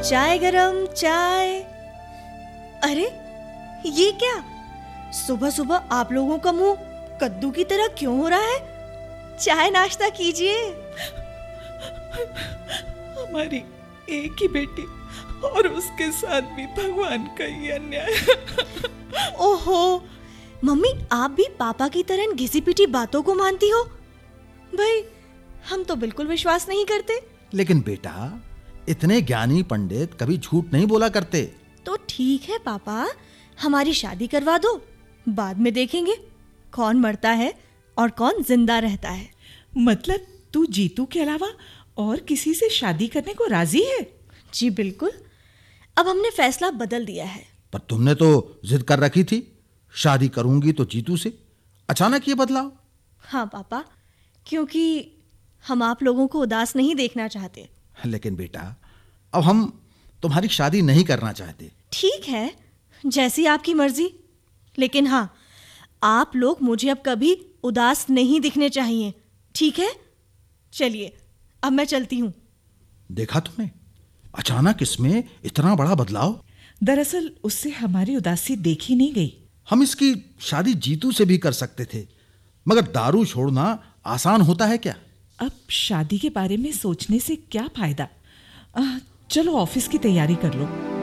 चाय गरम, चाय। अरे ये क्या, सुबह सुबह आप लोगों का मुंह कद्दू की तरह क्यों हो रहा है? चाय नाश्ता कीजिए। हमारी एक ही बेटी और उसके साथ भी भगवान का ये अन्याय। ओहो मम्मी, आप भी पापा की तरह घिसी पिटी बातों को मानती हो? भाई हम तो बिल्कुल विश्वास नहीं करते। लेकिन बेटा, इतने ज्ञानी पंडित कभी झूठ नहीं बोला करते। तो ठीक है पापा, हमारी शादी करवा दो, बाद में देखेंगे कौन मरता है और कौन जिंदा रहता है। मतलब तू जीतू के अलावा और किसी से शादी करने को राजी है? जी बिल्कुल, अब हमने फैसला बदल दिया है। पर तुमने तो जिद कर रखी थी, शादी करूंगी तो जीतू से। अचानक ये बदलाव? हाँ पापा, क्योंकि हम आप लोगों को उदास नहीं देखना चाहते। लेकिन बेटा, अब हम तुम्हारी शादी नहीं करना चाहते। ठीक है, जैसी आपकी मर्जी, लेकिन हाँ, आप लोग मुझे अब कभी उदास नहीं दिखने चाहिए, ठीक है? चलिए अब मैं चलती हूँ। देखा तुमने, अचानक इसमें इतना बड़ा बदलाव। दरअसल उससे हमारी उदासी देखी नहीं गई। हम इसकी शादी जीतू से भी कर सकते थे, मगर दारू छोड़ना आसान होता है क्या? अब शादी के बारे में सोचने से क्या फायदा। चलो ऑफिस की तैयारी कर लो।